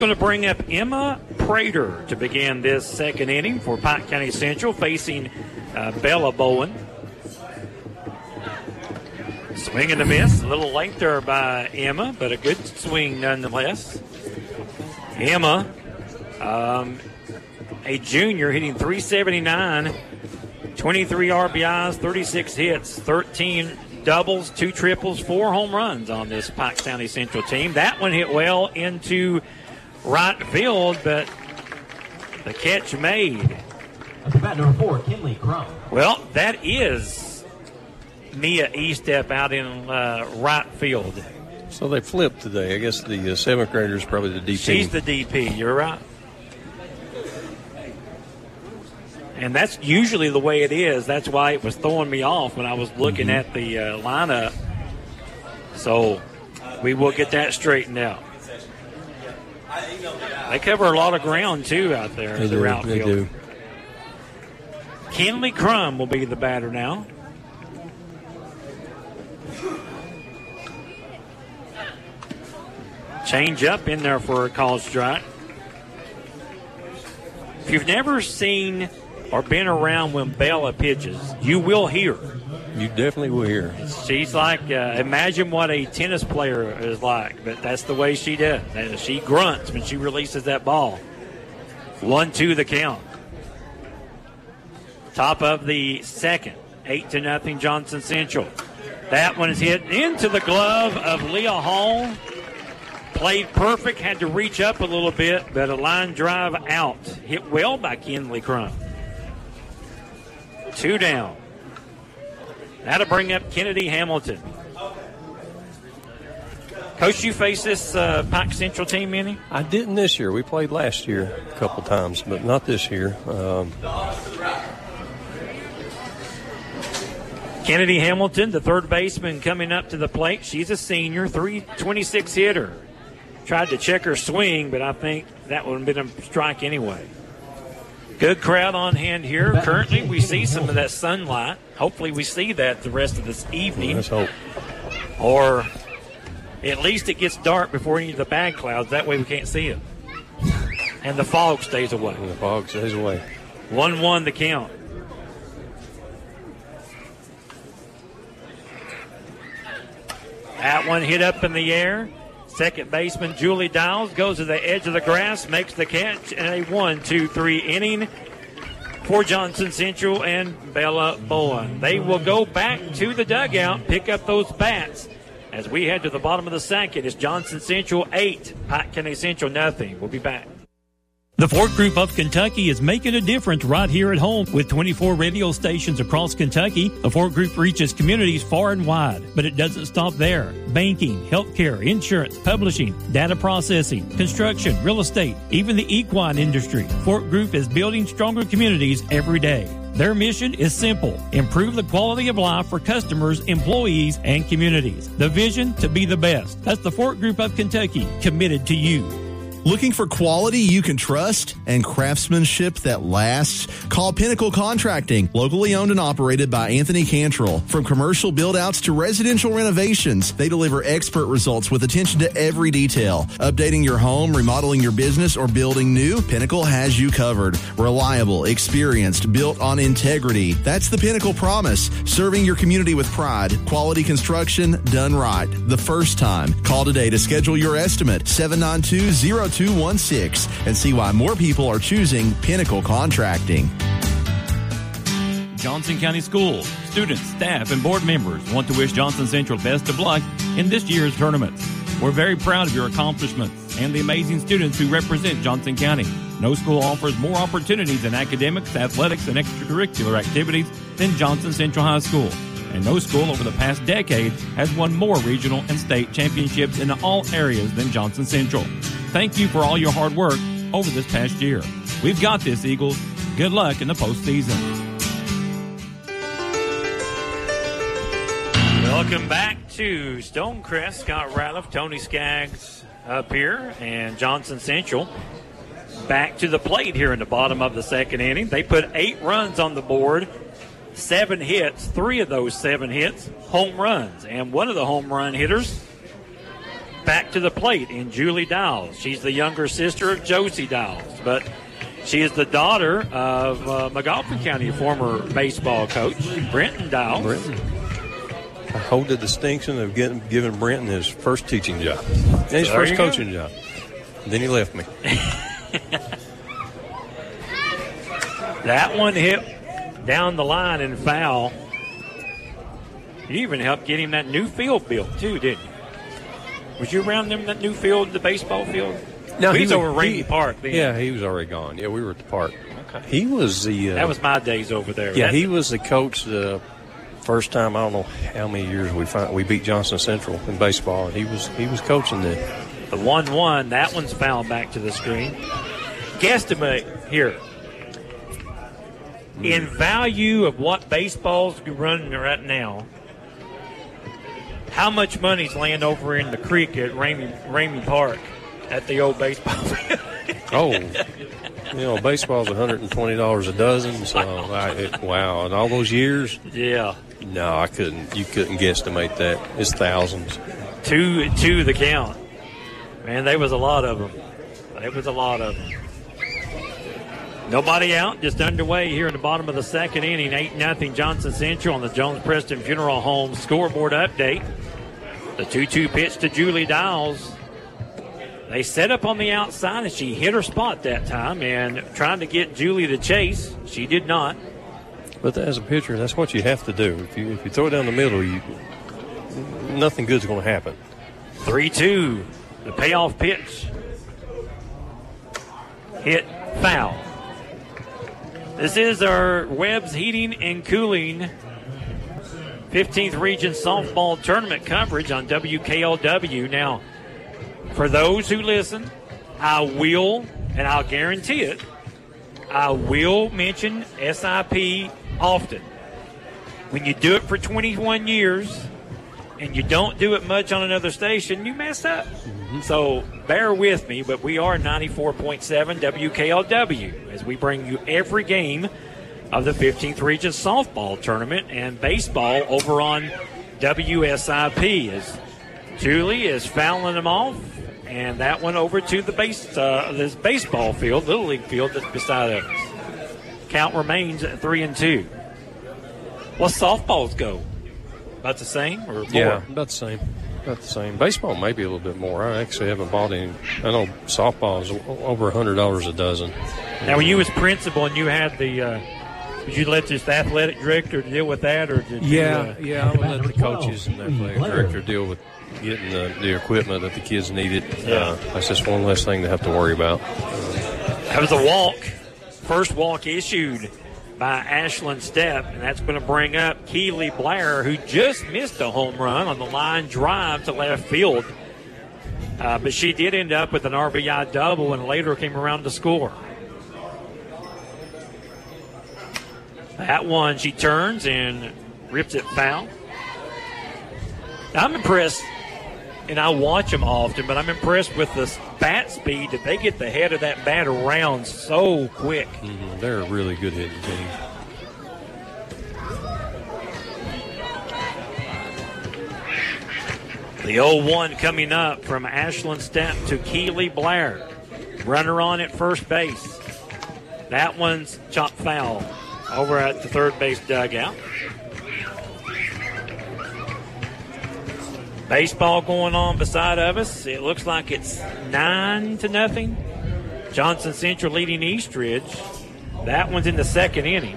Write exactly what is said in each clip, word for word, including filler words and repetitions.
Going to bring up Emma Prater to begin this second inning for Pike County Central, facing uh, Bella Bowen. Swing and a miss. A little late there by Emma, but a good swing nonetheless. Emma, um, a junior, hitting three seventy-nine, twenty-three R B Is, thirty-six hits, thirteen doubles, two triples, four home runs on this Pike County Central team. That one hit well into right field, but the catch made. At the bat, number four, Kinley Crum. Well, that is Mia Estep out in uh, right field. So they flipped today. I guess the uh, seventh grader is probably the D P. She's the D P. You're right. And that's usually the way it is. That's why it was throwing me off when I was looking mm-hmm. at the uh, lineup. So we will get that straightened out. They cover a lot of ground, too, out there they in the do, outfield. They do. Kinley Crum will be the batter now. Change up in there for a called strike. If you've never seen or been around when Bella pitches, you will hear. You definitely will hear. She's like, uh, imagine what a tennis player is like, but that's the way she does. And she grunts when she releases that ball. One, two, the count. Top of the second, eight to nothing Johnson Central. That one is hit into the glove of Leah Hall. Played perfect, had to reach up a little bit, but a line drive out. Hit well by Kinley Crum. Two down. That'll bring up Kennedy Hamilton. Coach, you face this uh, Pike Central team, any? I didn't this year. We played last year a couple times, but not this year. Um, Kennedy Hamilton, the third baseman, coming up to the plate. She's a senior, three twenty-six hitter. Tried to check her swing, but I think that would have been a strike anyway. Good crowd on hand here. Currently, we see some of that sunlight. Hopefully, we see that the rest of this evening. Let's hope. Or at least it gets dark before any of the bad clouds. That way we can't see it. And the fog stays away. And the fog stays away. one one the count. That one hit up in the air. Second baseman Julie Dials goes to the edge of the grass, makes the catch, and a one two three inning for Johnson Central and Bella Bowen. They will go back to the dugout, pick up those bats as we head to the bottom of the second. It's Johnson Central eight, Pike County Central nothing. We'll be back. The Ford Group of Kentucky is making a difference right here at home. With twenty-four radio stations across Kentucky, the Ford Group reaches communities far and wide. But it doesn't stop there. Banking, healthcare, insurance, publishing, data processing, construction, real estate, even the equine industry. Ford Group is building stronger communities every day. Their mission is simple: improve the quality of life for customers, employees, and communities. The vision to be the best. That's the Ford Group of Kentucky, committed to you. Looking for quality you can trust and craftsmanship that lasts? Call Pinnacle Contracting, locally owned and operated by Anthony Cantrell. From commercial build-outs to residential renovations, they deliver expert results with attention to every detail. Updating your home, remodeling your business, or building new, Pinnacle has you covered. Reliable, experienced, built on integrity. That's the Pinnacle promise. Serving your community with pride. Quality construction done right. The first time. Call today to schedule your estimate. seven nine two, zero two one six and see why more people are choosing Pinnacle Contracting. Johnson County Schools, students, staff, and board members want to wish Johnson Central best of luck in this year's tournaments. We're very proud of your accomplishments and the amazing students who represent Johnson County. No school offers more opportunities in academics, athletics, and extracurricular activities than Johnson Central High School. And no school over the past decade has won more regional and state championships in all areas than Johnson Central. Thank you for all your hard work over this past year. We've got this, Eagles. Good luck in the postseason. Welcome back to Stonecrest. Scott Ratliff, Tony Skaggs up here, and Johnson Central back to the plate here in the bottom of the second inning. They put eight runs on the board, seven hits. Three of those seven hits, home runs. And one of the home run hitters back to the plate in Julie Dowles. She's the younger sister of Josie Dowles, but she is the daughter of uh, McGoffin County former baseball coach, Brenton Dowles. Brenton. I hold the distinction of getting, giving Brenton his first teaching job and his There first you go. coaching job. And then he left me. That one hit down the line and foul. You even helped get him that new field built, too, didn't you? Was you around them, that new field, the baseball field? No, he he was was- over Rainy he- Park then. Yeah, he was already gone. Yeah, we were at the park. Okay. He was the. Uh, That was my days over there. Yeah, That- he was the coach the first time. I don't know how many years we find, we beat Johnson Central in baseball, and he was he was coaching then. The one one, that one's fouled back to the screen. Guesstimate here. In value of what baseball's running right now, how much money's laying over in the creek at Ramey, Ramey Park at the old baseball field? Oh, you know, baseball's one hundred twenty dollars a dozen. So I, it, wow, in all those years, Yeah. no, I couldn't. You couldn't guesstimate that. It's thousands. Two, two the count. Man, there was a lot of them. There was a lot of them. Nobody out, just underway here in the bottom of the second inning. eight nothing Johnson Central on the Jones Preston Funeral Home scoreboard update. The two two pitch to Julie Dowles. They set up on the outside, and she hit her spot that time and trying to get Julie to chase. She did not. But as a pitcher, that's what you have to do. If you if you throw it down the middle, you nothing good's going to happen. three two, the payoff pitch. Hit foul. This is our Webb's Heating and Cooling fifteenth Region Softball Tournament coverage on W K L W. Now, for those who listen, I will, and I'll guarantee it, I will mention S I P often. When you do it for twenty-one years and you don't do it much on another station, you mess up. Mm-hmm. So bear with me, but we are ninety-four point seven W K L W as we bring you every game of the fifteenth Region Softball Tournament and baseball over on W S I P. As Julie is fouling them off, and that one over to the base, uh, this baseball field, Little League field that's beside us. Count remains at three and two. What softballs go? About the same or more? Yeah, about the same. About the same. Baseball maybe a little bit more. I actually haven't bought any. I know softball is over one hundred dollars a dozen. Now, when you was principal and you had the, uh, did you let this athletic director deal with that, or did you? Yeah, Uh, yeah. I would let the coaches and the athletic director deal with getting the, the equipment that the kids needed. Uh, that's just one less thing to have to worry about. that was a walk, first walk issued by Ashlyn Stepp, and that's going to bring up Keely Blair, who just missed a home run on the line drive to left field. Uh, but she did end up with an R B I double and later came around to score. That one, she turns and rips it foul. Now, I'm impressed, and I watch them often, but I'm impressed with the bat speed that they get the head of that bat around so quick. Mm-hmm. They're a really good hitting team. The oh one coming up from Ashlyn Stepp to Keely Blair. Runner on at first base. That one's chopped foul over at the third base dugout. Baseball going on beside of us. It looks like it's nine to nothing. Johnson Central leading Eastridge. That one's in the second inning.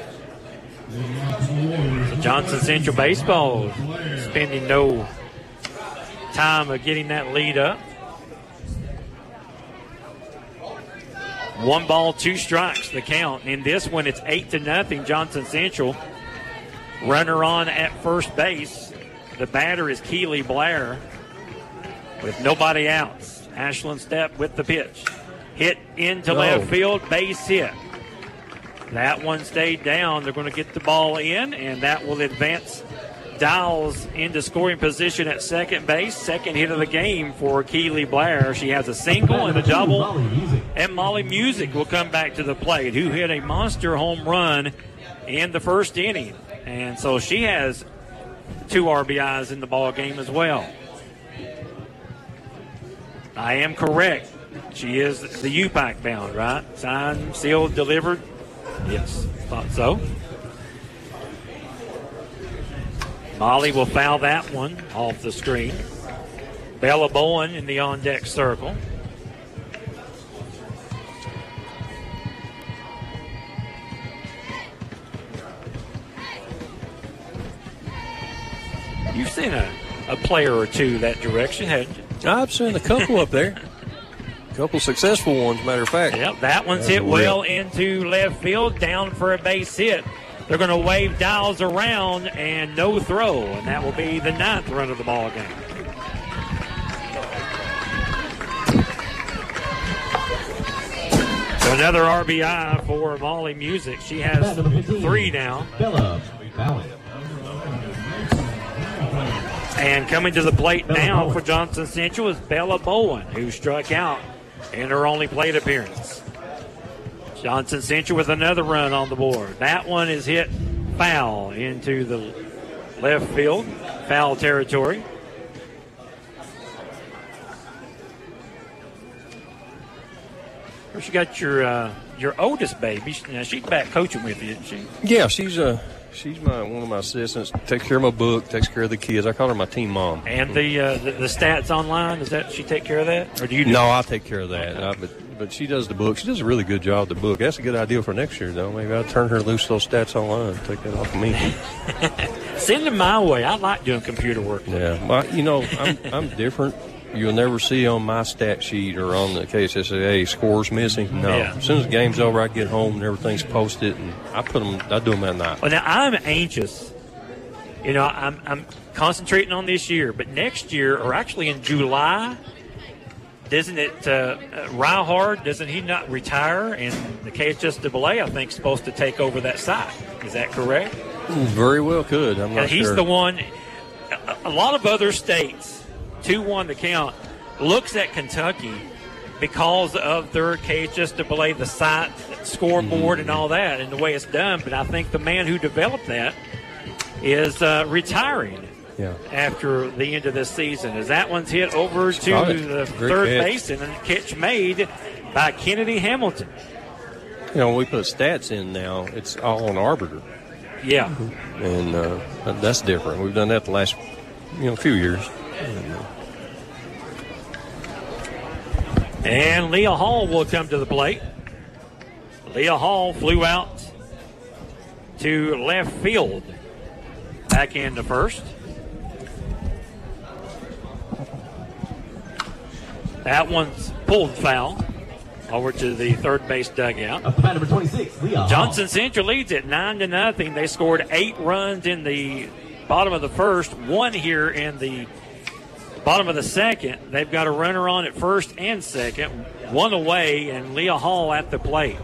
So Johnson Central baseball spending no time of getting that lead up. One ball, two strikes, the count. In this one, it's eight to nothing. Johnson Central. Runner on at first base. The batter is Keely Blair with nobody else. Ashlyn Stepp with the pitch. Hit into Oh. left field, base hit. That one stayed down. They're going to get the ball in, and that will advance Dowles into scoring position at second base. Second hit of the game for Keely Blair. She has a single and a double. And Molly Music will come back to the plate, who hit a monster home run in the first inning. And so she has two R B Is in the ball game as well. I am correct. She is the U PAC bound, right? Signed, sealed, delivered? Yes, thought so. Molly will foul that one off the screen. Bella Bowen in the on-deck circle. You've seen a, a player or two that direction, haven't you? I've seen a couple up there. A couple successful ones, matter of fact. Yep, that one's hit well into left field, down for a base hit. They're going to wave dials around and no throw, and that will be the ninth run of the ball game. So another R B I for Molly Music. She has three now. Bella Bowen. And coming to the plate now for Johnson Central is Bella Bowen, who struck out in her only plate appearance. Johnson Central with another run on the board. That one is hit foul into the left field, foul territory. Of course, you got your uh, your oldest baby. Now she's back coaching with you, isn't she? Yeah, she's uh, she's my one of my assistants. Takes care of my book, takes care of the kids. I call her my team mom. And the uh, the, the stats online, does that she take care of that, or do you? Do no, I take care of that. I, but but she does the book. She does a really good job with the book. That's a good idea for next year, though. Maybe I'll turn her loose those stats online. Take that off of me. Send them my way. I like doing computer work. Yeah, well, you know, I'm I'm different. You'll never see on my stat sheet or on the K S S A A scores missing. No. Yeah. As soon as the game's over, I get home and everything's posted, and I put them. I do them at night. Well, now I'm anxious. You know, I'm I'm concentrating on this year, but next year, or actually in July, doesn't it? Uh, uh, Ryhard, doesn't he not retire? And the K H S A A, I think, is supposed to take over that side. Is that correct? Very well could. I'm not and he's sure. the one. A, a lot of other states. two one to count, looks at Kentucky because of their K H S A A, the site, scoreboard, mm-hmm. and all that, and the way it's done. But I think the man who developed that is uh, retiring yeah. after the end of this season. As that one's hit over to the Great third catch. base, and a catch made by Kennedy Hamilton. You know, when we put stats in now, it's all on Arbiter. Yeah. And uh, that's different. We've done that the last, you know, few years. And Leah Hall will come to the plate. Leah Hall flew out to left field. Back into first. That one's pulled foul over to the third base dugout. Up to bat number twenty-six, Leah Hall. Johnson Central leads it nine to nothing. They scored eight runs in the bottom of the first, one here in the bottom of the second. They've got a runner on at first and second, one away, and Leah Hall at the plate.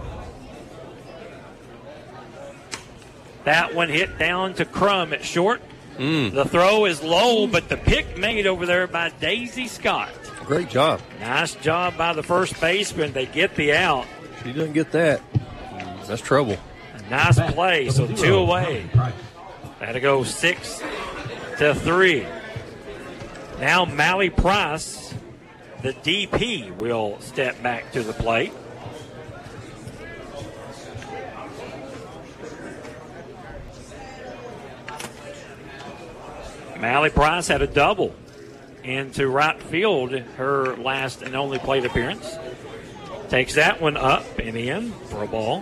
That one hit down to Crum at short. Mm. The throw is low, but the pick made over there by Daisy Scott. Great job. Nice job by the first baseman. They get the out. She doesn't get that. That's trouble. A nice play, so two away. That'll go six to three. Now Mally Price, the D P, will step back to the plate. Mally Price had a double into right field, her last and only plate appearance. Takes that one up and in for a ball.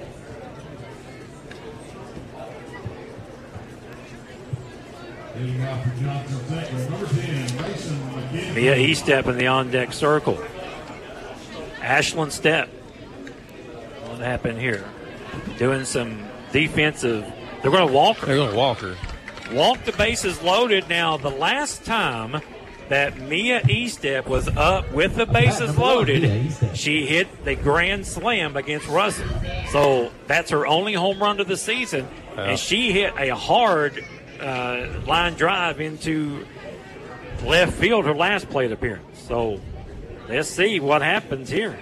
Mia Estep in the on-deck circle. Ashland Stepp. What happened here? Doing some defensive. They're going to walk her. They're going to walk her. Walk the bases loaded. Now, the last time that Mia Estep was up with the bases loaded, she hit the grand slam against Russell. So that's her only home run of the season. Wow. And she hit a hard uh, line drive into left field, her last plate appearance. So let's see what happens here.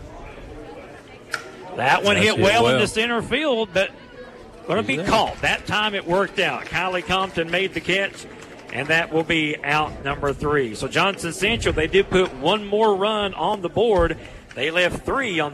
That one That's hit well, well into center field, but going to be caught. That time it worked out. Kylie Compton made the catch and that will be out number three. So Johnson Central, they did put one more run on the board. They left three on